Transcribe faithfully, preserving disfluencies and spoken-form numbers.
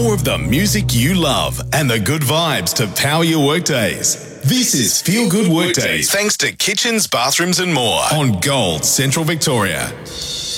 more of the music you love and the good vibes to power your workdays. This is Feel Good Workdays, thanks to Kitchens, Bathrooms and More on Gold Central Victoria.